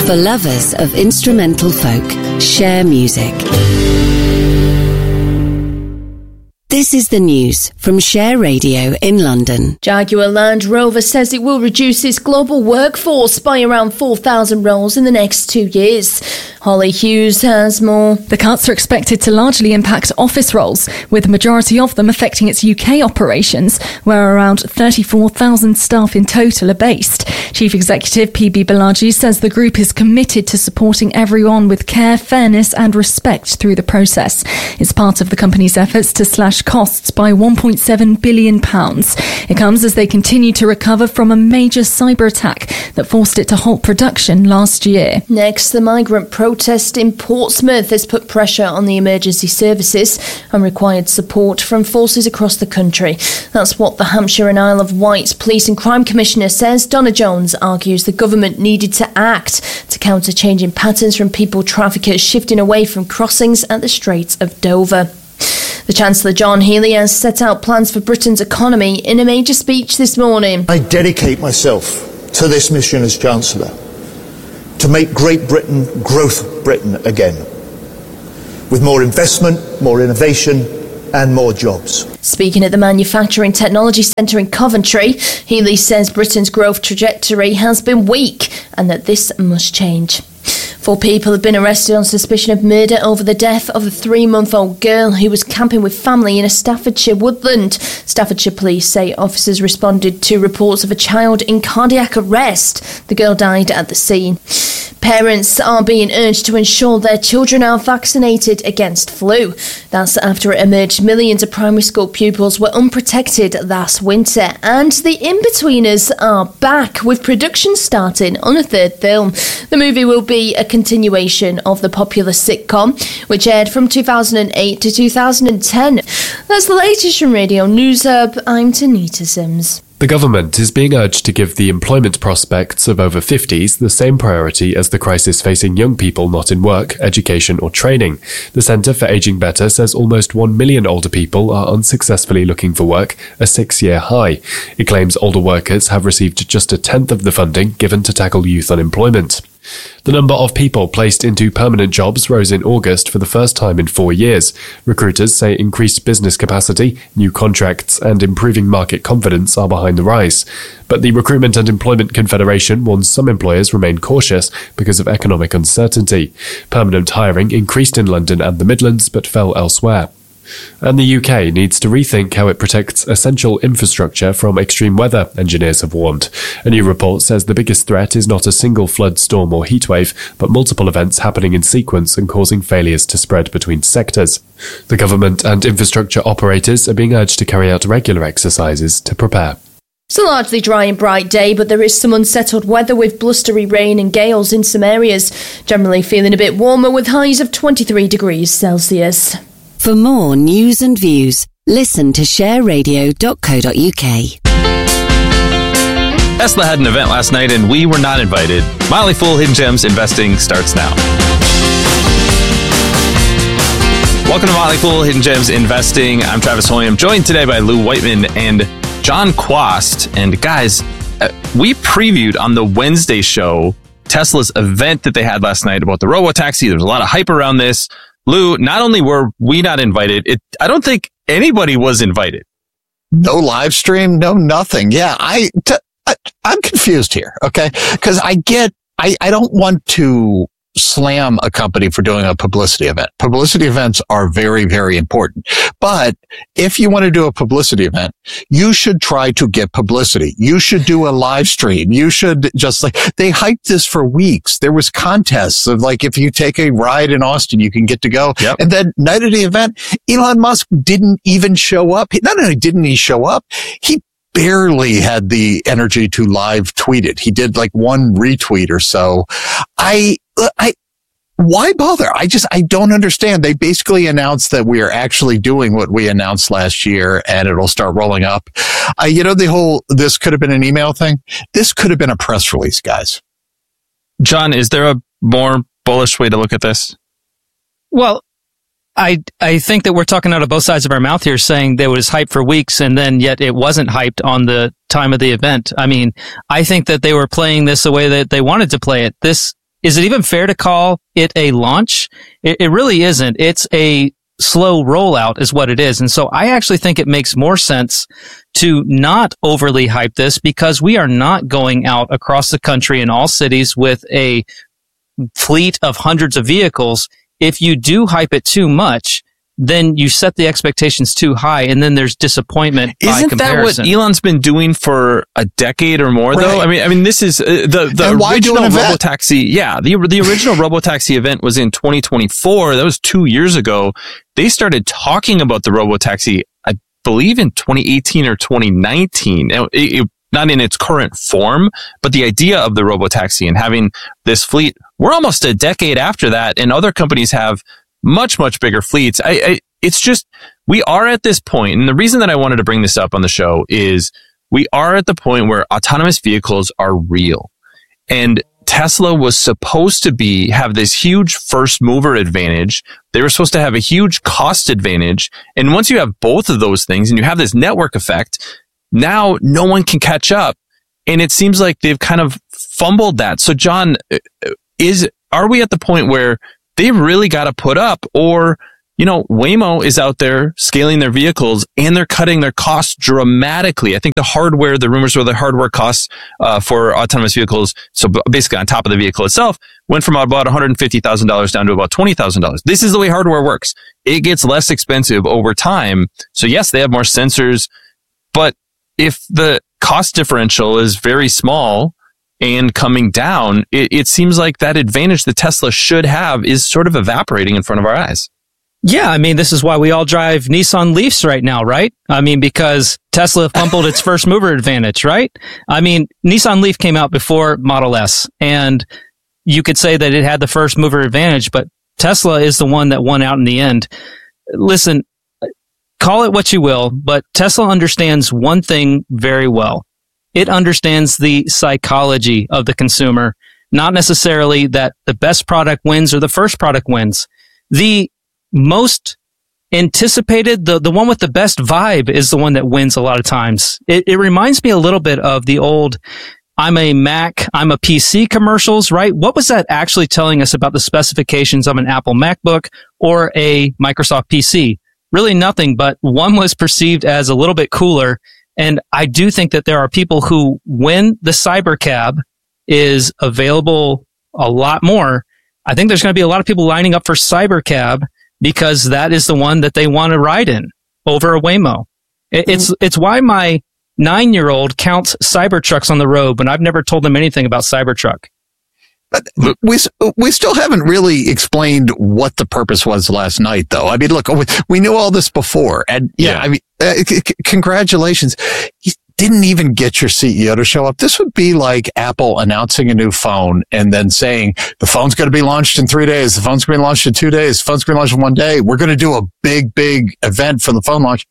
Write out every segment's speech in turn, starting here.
For lovers of instrumental folk, Share Music. This is the news from Share Radio in London. Jaguar Land Rover says it will reduce its global workforce by around 4,000 roles in the next 2 years. Holly Hughes has more. The cuts are expected to largely impact office roles, with the majority of them affecting its UK operations, where around 34,000 staff in total are based. Chief Executive PB Balaji says the group is committed to supporting everyone with care, fairness and respect through the process. It's part of the company's efforts to slash costs by £1.7 billion. It comes as they continue to recover from a major cyber attack that forced it to halt production last year. Next, the migrant protest in Portsmouth has put pressure on the emergency services and required support from forces across the country. That's what the Hampshire and Isle of Wight Police and Crime Commissioner says. Donna Jones argues the government needed to act to counter changing patterns from people traffickers shifting away from crossings at the Straits of Dover. The Chancellor John Healey has set out plans for Britain's economy in a major speech this morning. I dedicate myself to this mission as Chancellor to make Great Britain growth Britain again, with more investment, more innovation and more jobs. Speaking at the Manufacturing Technology Centre in Coventry, Healey says Britain's growth trajectory has been weak and that this must change. 4 people have been arrested on suspicion of murder over the death of a 3-month-old girl who was camping with family in a Staffordshire woodland. Staffordshire police say officers responded to reports of a child in cardiac arrest. The girl died at the scene. Parents are being urged to ensure their children are vaccinated against flu. That's after it emerged millions of primary school pupils were unprotected last winter. And the In-Betweeners are back, with production starting on a 3rd film. The movie will be a continuation of the popular sitcom, which aired from 2008 to 2010. That's the latest from Radio News Hub. I'm Tanita Sims. The government is being urged to give the employment prospects of over 50s the same priority as the crisis facing young people not in work, education or training. The Centre for Ageing Better says almost 1 million older people are unsuccessfully looking for work, a 6-year high. It claims older workers have received just a tenth of the funding given to tackle youth unemployment. The number of people placed into permanent jobs rose in August for the first time in 4 years. Recruiters say increased business capacity, new contracts and improving market confidence are behind the rise. But the Recruitment and Employment Confederation warns some employers remain cautious because of economic uncertainty. Permanent hiring increased in London and the Midlands but fell elsewhere. And the UK needs to rethink how it protects essential infrastructure from extreme weather, engineers have warned. A new report says the biggest threat is not a single flood, storm or heatwave, but multiple events happening in sequence and causing failures to spread between sectors. The government and infrastructure operators are being urged to carry out regular exercises to prepare. It's a largely dry and bright day, but there is some unsettled weather with blustery rain and gales in some areas. Generally feeling a bit warmer with highs of 23 degrees Celsius. For more news and views, listen to shareradio.co.uk. Tesla had an event last night and we were not invited. Motley Fool Hidden Gems Investing starts now. Welcome to Motley Fool Hidden Gems Investing. I'm Travis Hoy. I'm joined today by Lou Whiteman and John Quast. And guys, we previewed on the Wednesday show Tesla's event that they had last night about the robotaxi. There was a lot of hype around this. Lou, not only were we not invited, I don't think anybody was invited. No live stream, no nothing. Yeah, I'm confused here, okay? Because I don't want to slam a company for doing a publicity event. Publicity events are very, very important. But if you want to do a publicity event, you should try to get publicity. You should do a live stream. You should just they hyped this for weeks. There was contests of if you take a ride in Austin, you can get to go. Yep. And then night of the event, Elon Musk didn't even show up. Not only didn't he show up, he barely had the energy to live tweet it. He did one retweet or so. Why bother? I don't understand. They basically announced that we are actually doing what we announced last year and it'll start rolling up. This could have been an email thing. This could have been a press release, guys. John, is there a more bullish way to look at this? Well, I think that we're talking out of both sides of our mouth here, saying there was hype for weeks and then yet it wasn't hyped on the time of the event. I mean, I think that they were playing this the way that they wanted to play it. This is it even fair to call it a launch? It really isn't. It's a slow rollout is what it is. And so I actually think it makes more sense to not overly hype this, because we are not going out across the country in all cities with a fleet of hundreds of vehicles. If you do hype it too much, then you set the expectations too high, and then there's disappointment by comparison. Isn't that what Elon's been doing for a decade or more, though? I mean, this is the original Robotaxi. Yeah, the original Robotaxi event was in 2024. That was 2 years ago. They started talking about the Robotaxi, I believe, in 2018 or 2019. Not in its current form, but the idea of the Robotaxi and having this fleet. We're almost a decade after that, and other companies have much, much bigger fleets. It's just, we are at this point, and the reason that I wanted to bring this up on the show is we are at the point where autonomous vehicles are real. And Tesla was supposed to have this huge first mover advantage. They were supposed to have a huge cost advantage. And once you have both of those things and you have this network effect, now no one can catch up. And it seems like they've kind of fumbled that. So John, are we at the point where they really got to put up, or, Waymo is out there scaling their vehicles and they're cutting their costs dramatically. I think the rumors were the hardware costs for autonomous vehicles, so basically on top of the vehicle itself, went from about $150,000 down to about $20,000. This is the way hardware works. It gets less expensive over time. So yes, they have more sensors, but if the cost differential is very small and coming down, it seems like that advantage that Tesla should have is sort of evaporating in front of our eyes. Yeah, this is why we all drive Nissan Leafs right now, right? Because Tesla fumbled its first mover advantage, right? Nissan Leaf came out before Model S, and you could say that it had the first mover advantage, but Tesla is the one that won out in the end. Listen, call it what you will, but Tesla understands one thing very well. It understands the psychology of the consumer, not necessarily that the best product wins or the first product wins. The most anticipated, the one with the best vibe is the one that wins a lot of times. It reminds me a little bit of the old I'm a Mac, I'm a PC commercials, right? What was that actually telling us about the specifications of an Apple MacBook or a Microsoft PC? Really nothing, but one was perceived as a little bit cooler. And I do think that there are people who, when the Cybercab is available a lot more, I think there's going to be a lot of people lining up for Cybercab because that is the one that they want to ride in over a Waymo. It's why my 9-year-old counts Cybertrucks on the road when I've never told them anything about Cybertruck. But we still haven't really explained what the purpose was last night, though. Look, we knew all this before, and congratulations. You didn't even get your CEO to show up. This would be like Apple announcing a new phone and then saying the phone's going to be launched in 3 days, the phone's going to be launched in 2 days, the phone's going to be launched in 1 day. We're going to do a big event for the phone launch.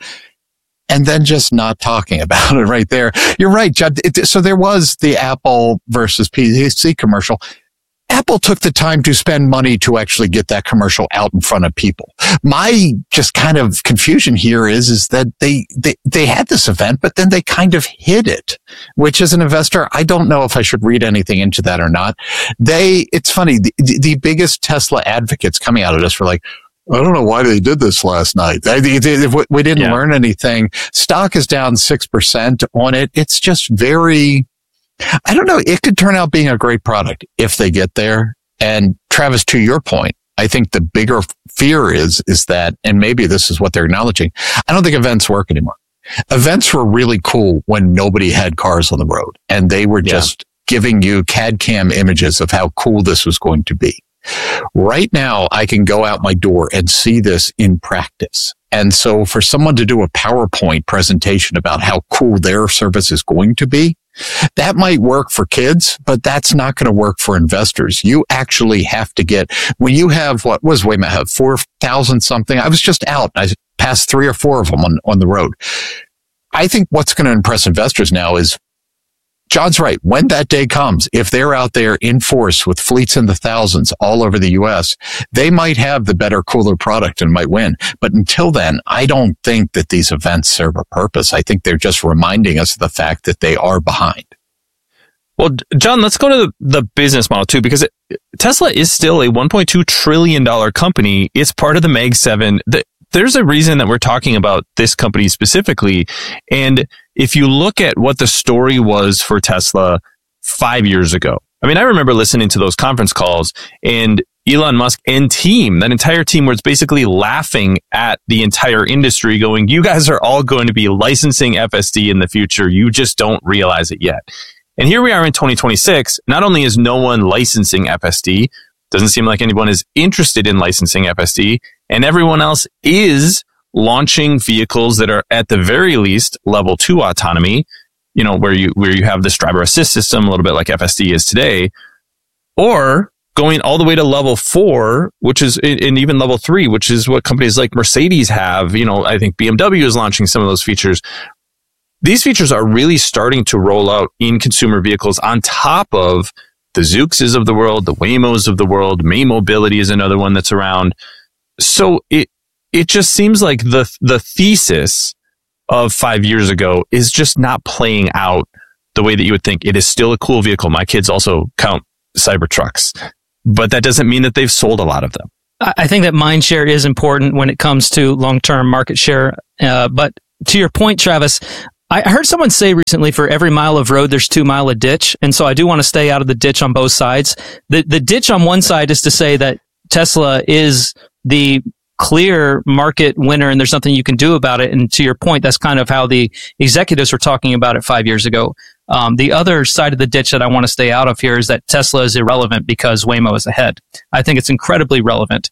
And then just not talking about it right there. You're right, Judd. So there was the Apple versus PC commercial. Apple took the time to spend money to actually get that commercial out in front of people. My just kind of confusion here is that they had this event, but then they kind of hid it, which as an investor, I don't know if I should read anything into that or not. It's funny. The biggest Tesla advocates coming out of this were like, I don't know why they did this last night. We didn't learn anything. Stock is down 6% on it. It's just very, I don't know. It could turn out being a great product if they get there. And Travis, to your point, I think the bigger fear is that, and maybe this is what they're acknowledging, I don't think events work anymore. Events were really cool when nobody had cars on the road and they were just giving you CAD CAM images of how cool this was going to be. Right now, I can go out my door and see this in practice. And so for someone to do a PowerPoint presentation about how cool their service is going to be, that might work for kids, but that's not going to work for investors. You actually have to get, when you have, what was Waymo have, 4,000 something? I was just out. I passed 3 or 4 of them on the road. I think what's going to impress investors now is, John's right. When that day comes, if they're out there in force with fleets in the thousands all over the U.S., they might have the better, cooler product and might win. But until then, I don't think that these events serve a purpose. I think they're just reminding us of the fact that they are behind. Well, John, let's go to the business model too, because Tesla is still a $1.2 trillion company. It's part of the Mag 7. There's a reason that we're talking about this company specifically. And if you look at what the story was for Tesla 5 years ago, I mean, I remember listening to those conference calls, and Elon Musk and team, that entire team was basically laughing at the entire industry going, you guys are all going to be licensing FSD in the future. You just don't realize it yet. And here we are in 2026. Not only is no one licensing FSD, doesn't seem like anyone is interested in licensing FSD, and everyone else is launching vehicles that are at the very least level 2 autonomy, you know, where you have this driver assist system, a little bit like FSD is today, or going all the way to level 4, which is, and even level 3, which is what companies like Mercedes have. You know, I think BMW is launching some of those features. These features are really starting to roll out in consumer vehicles on top of the Zookses of the world, the Waymos of the world. May Mobility is another one that's around. So it just seems like the thesis of 5 years ago is just not playing out the way that you would think. It is still a cool vehicle. My kids also count Cybertrucks, but that doesn't mean that they've sold a lot of them. I think that mind share is important when it comes to long-term market share. But to your point, Travis, I heard someone say recently, for every mile of road, there's 2 miles of ditch. And so I do want to stay out of the ditch on both sides. The ditch on one side is to say that Tesla is the clear market winner and there's nothing you can do about it. And to your point, that's kind of how the executives were talking about it 5 years ago. The other side of the ditch that I want to stay out of here is that Tesla is irrelevant because Waymo is ahead. I think it's incredibly relevant.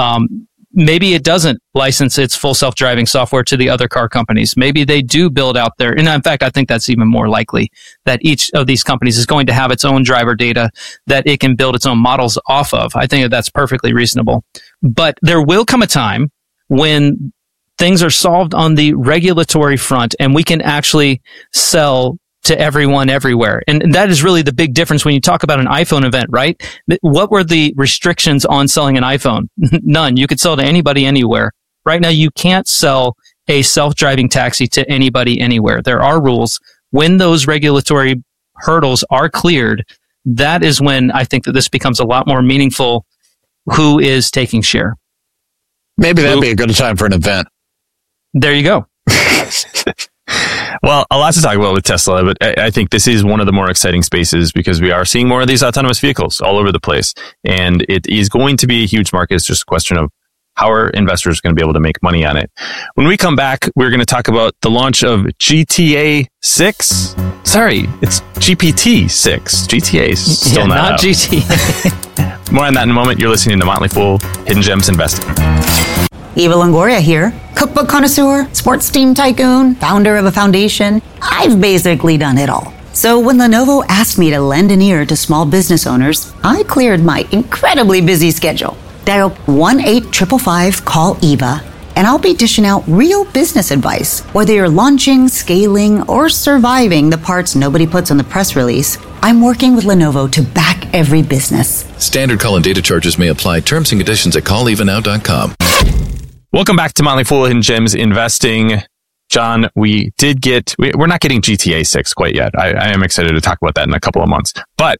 Maybe it doesn't license its full self-driving software to the other car companies. Maybe they do build out their, and in fact, I think that's even more likely, that each of these companies is going to have its own driver data that it can build its own models off of. I think that that's perfectly reasonable. But there will come a time when things are solved on the regulatory front and we can actually sell to everyone everywhere. And that is really the big difference when you talk about an iPhone event, right? What were the restrictions on selling an iPhone? None. You could sell to anybody anywhere. Right now, you can't sell a self-driving taxi to anybody anywhere. There are rules. When those regulatory hurdles are cleared, that is when I think that this becomes a lot more meaningful. Who is taking share? Maybe that'd be a good time for an event. There you go. Well, a lot to talk about with Tesla, but I think this is one of the more exciting spaces because we are seeing more of these autonomous vehicles all over the place. And it is going to be a huge market. It's just a question of how are investors going to be able to make money on it. When we come back, we're going to talk about the launch of GTA 6. Sorry, it's GPT 6. GTA is still not out. GT. More on that in a moment. You're listening to Motley Fool, Hidden Gems Investing. Eva Longoria here, cookbook connoisseur, sports team tycoon, founder of a foundation. I've basically done it all. So when Lenovo asked me to lend an ear to small business owners, I cleared my incredibly busy schedule. Dial 1-855-CALL-EVA, and I'll be dishing out real business advice. Whether you're launching, scaling, or surviving the parts nobody puts on the press release, I'm working with Lenovo to back every business. Standard call and data charges may apply. Terms and conditions at callevanow.com. Welcome back to Motley Fool, Hidden Gems Investing. John, we're not getting GTA 6 quite yet. I am excited to talk about that in a couple of months. But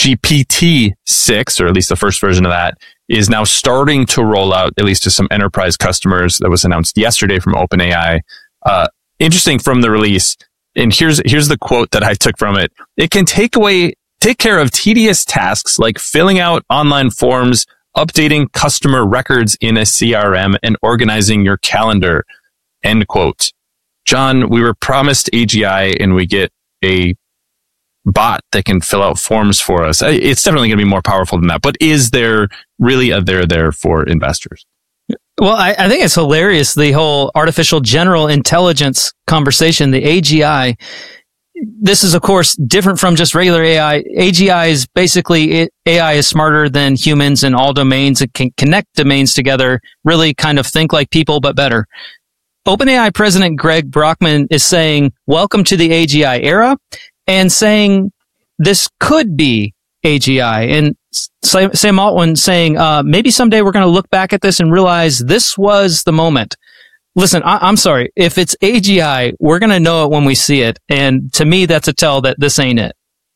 GPT 6, or at least the first version of that, is now starting to roll out, at least to some enterprise customers. That was announced yesterday from OpenAI. Interesting from the release. And here's the quote that I took from it. It can take care of tedious tasks like filling out online forms, updating customer records in a CRM, and organizing your calendar. End quote. John, we were promised AGI and we get a bot that can fill out forms for us. It's definitely going to be more powerful than that. But is there really a there for investors? Well, I think it's hilarious, the whole artificial general intelligence conversation, the AGI. This is, of course, different from just regular AI. AGI is basically, AI is smarter than humans in all domains. It can connect domains together, really kind of think like people, but better. OpenAI President Greg Brockman is saying, welcome to the AGI era, and saying this could be AGI. And Sam Altman saying, maybe someday we're going to look back at this and realize this was the moment. Listen, I'm sorry. If it's AGI, we're going to know it when we see it. And to me, that's a tell that this ain't it.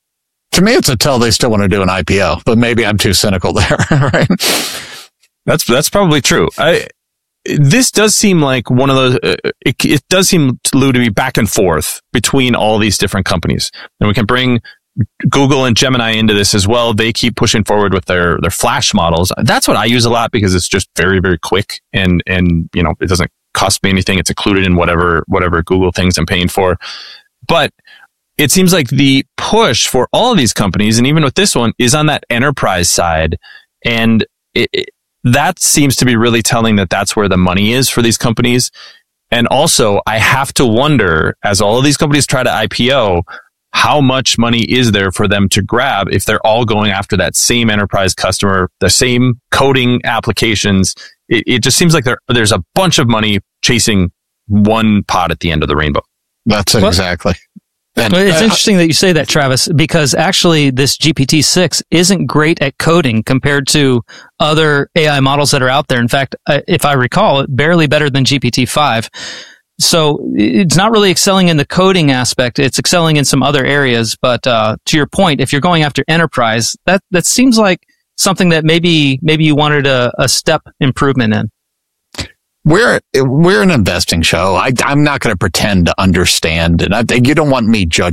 To me, it's a tell they still want to do an IPO, but maybe I'm too cynical there, right? That's probably true. This does seem like one of those, it does seem, Lou, to be back and forth between all these different companies. And we can bring Google and Gemini into this as well. They keep pushing forward with their Flash models. That's what I use a lot because it's just very, very quick and it doesn't cost me anything. It's included in whatever Google things I'm paying for. But it seems like the push for all of these companies, and even with this one, is on that enterprise side. And that seems to be really telling that that's where the money is for these companies. And also, I have to wonder, as all of these companies try to IPO, how much money is there for them to grab if they're all going after that same enterprise customer, the same coding applications? It just seems like there's a bunch of money chasing one pot at the end of the rainbow. That's it, exactly. And, it's interesting that you say that, Travis, because actually this GPT-6 isn't great at coding compared to other AI models that are out there. In fact, if I recall, barely better than GPT-5. So it's not really excelling in the coding aspect. It's excelling in some other areas. But to your point, if you're going after enterprise, that seems like something that maybe you wanted a step improvement in. We're an investing show. I'm not going to pretend to understand, and you don't want me judging